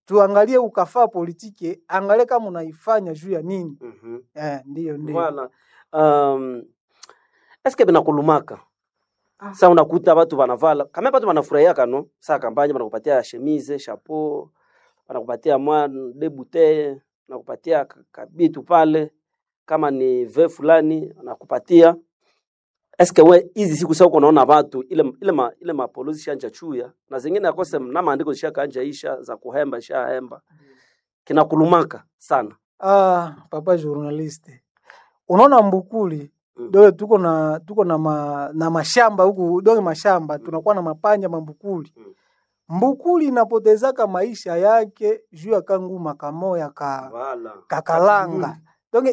tuangalie ukafaa politike, angalie kama unaifanya juu ya nini. Ndio. Voilà. Eske binakulumaka? Sasa unakuta watu wanavala, kama watu wanafurahia kano, sasa kampanya wanakupatia chemise, chapeau, wanakupatia mwan de bouteille, wanakupatia kabitu pale, kama ni ve fulani wanakupatia. Eske we hizi siku sasa unaona watu ile mapolozi shanja chuya na zingine akose na maandiko shaka anja isha za kuhemba hemba. Kinakulumaka sana. Papa journaliste. Unaona Mbukuli doe tuko na mashamba huku, doe mashamba tunakuwa na mapanja Mbukuli. Mbukuli inapotezaka maisha yake juu ya kanguma kamoya kakalanga. Donge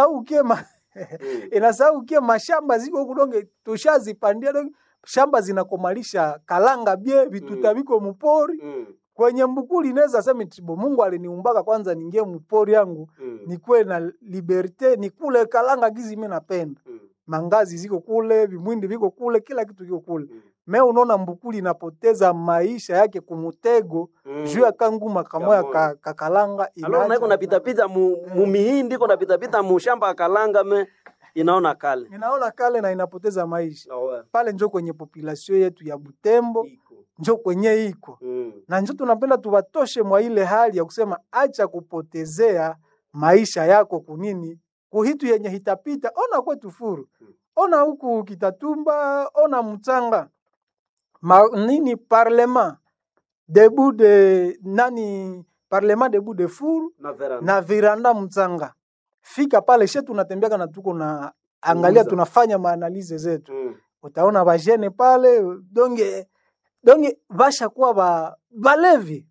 inasaukie mashamba ziko kudonge tushazipandia, donge shamba zinakomalisha kalanga bie vituta biko mpori. Kwenye Mbukuli inaweza sema tibo Mungu aliniumbaka kwanza ningie mpori yangu nikuwe na liberte nikule kalanga gizi mimi napenda. Mangazi ziko kule, vimwindi viko kule, kila kitu kiko kule. Me unaona Mbukuli inapoteza maisha yake kumutego juu ya kanguma kamoya kakalanga inacha. Alona iko napita mumihindi iko napita mushamba kalanga inaona kale na inapoteza maisha. Pale njoo kwenye population yetu ya Butembo njoo kwenye iko. Na njoo tunapenda tuwatoshe mwa ile hali ya kusema acha kupotezea maisha yako kunini kuhitu yenye hitapita. Ona kwetu Furu, ona huku Kitatumba, ona Mutanga parlement debout de Furu na Viranda Mutanga. Fika pale shetu tunatembea na tuko na angalia tunafanya maanalize zetu. Utaona bajene pale donge basha kuwa balevi.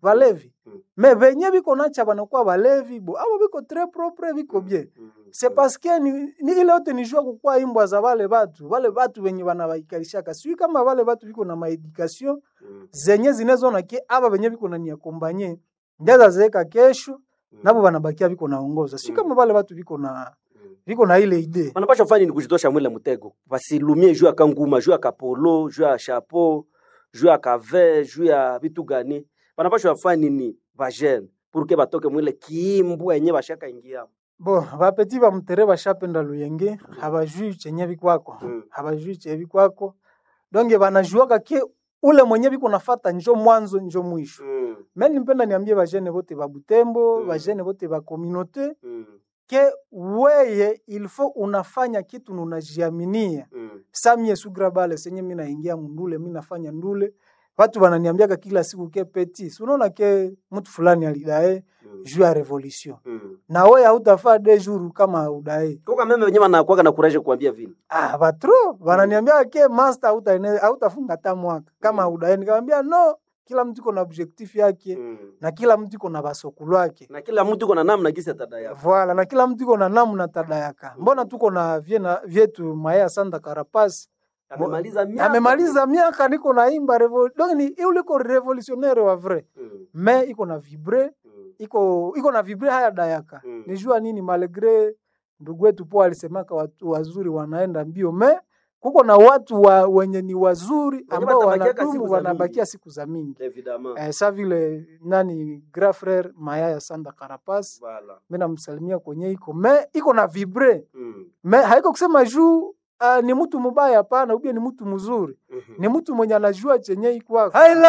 Me venye biko nacha banakuwa balevi abo biko très propre biko bien. C'est parce que ni ile yote ni jua kukua imbwa za wale watu wenye wanawaikalisha. Sio kama wale watu biko na maedikasyon zenye zinezo na ke aba venye biko na niakombanye ndaza zeka kesho nabo banabakia biko naongoza. Sio kama wale watu biko na ile idea. Wanapaswa fanya ni kujitosha mwile mtego. Basilumie jua kanguma, jua kapolo, jua chapeau, jua kave, jua vitu gani. Wanapaswa fanya nini bajene pour que batoke mwile kiimbu yenye bashaka ingia. Bapeti ba mtere bashapenda luyenge, habajui chenye bikwako. Habajui chenye bikwako. Donge banajuaka ke ule mwenye biko nafata njo mwanzo njo mwisho. Mimi nipenda niambie bajene bote ba Butembo, bajene bote ba communauté ke weye il faut unafanya kitu unajiaminia. Samie sugrabale senye mimi naingia mndule, mimi nafanya ndule. Watu wananiambiaka kila siku ke petit. Unaona ke mtu fulani alidae juu ya revolution. Na wewe hautafaa 2 jours kama udae. Kwa meme wenyewe wanakuwa na courage kuambia vile. Batro wananiambia ke master hautafunga hata mwaka kama udae. Nikamwambia no, kila mtu iko na objectif yake na kila mtu iko na basokulu yake. Na kila mtu iko na namna gisi tadaya. Voilà, na kila mtu iko na namna tadayaka. Mbona tuko na vyetu Maya Sanda Karapasi amemaliza miaka niko naimba donc ni yule ko revolutionnaire wa vrai. Mais iko na vibre, iko na vibre haya dayaka. Nijua nini malgré ndugu wetu po alisemaka watu wazuri wanaenda mbio, mais kuko na watu wenye ni wazuri ambao wanabakia siku za mingi. Sa vile grand frère Maya Sanda Karapasi. Mimi namsalimia kwenye iko, mais iko na vibre. Mais haiko kusema juu ni mtu mubaya hapana, ubia ni mtu mzuri. Ni mtu mwenye anajua chenye iko.